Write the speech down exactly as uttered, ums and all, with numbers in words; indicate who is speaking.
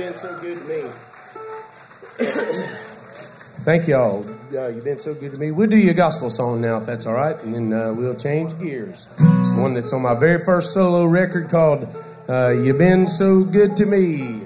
Speaker 1: been so good to me. Thank y'all. Uh, you've been so good to me. We'll do your gospel song now, if that's all right, and then uh, we'll change gears. It's one that's on my very first solo record called uh, You've Been So Good to Me.